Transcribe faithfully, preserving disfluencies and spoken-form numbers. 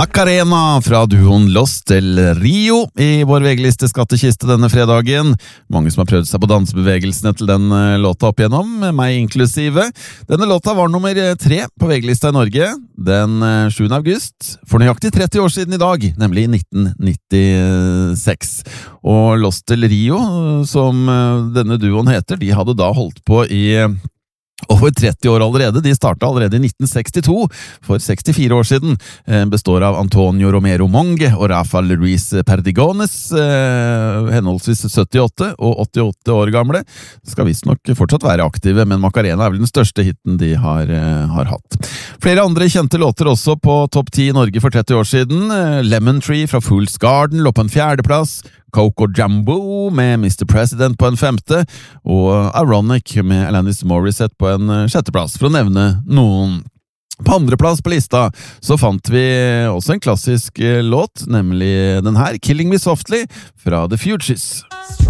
Macarena fra duoen Los del Rio i vår VG-liste skattekiste denne fredagen. Mange som har prøvd seg på dansebevegelsene til den låta opp igjennom, meg inklusive. Denne låta var nummer tre på VG-lista i Norge den sjuende august, for nøyaktig tretti år siden i dag, nemlig i nitten nittiseks. Og Los del Rio, som denne duoen heter, de hadde da holdt på i over tretti år allerede. De startet allerede i nitten sekstito, for sekstifire år siden. Består av Antonio Romero Monge og Rafael Luis Perdigones, henholdsvis syttiåtte og åttiåtte år gamle. Skal visst nok fortsatt være aktive, men Macarena er vel den største hitten de har, har hatt. Flere andre kjente låter også på topp ti i Norge for tretti år siden. Lemon Tree fra Fool's Garden lå på en fjerdeplass, Coco Jumbo med mister President på en femte, og Ironic med Alanis Morissette på en sjetteplass, for å nevne noen. På andreplass på lista så fant vi også en klassisk låt, nemlig den her, Killing Me Softly fra The Fugees.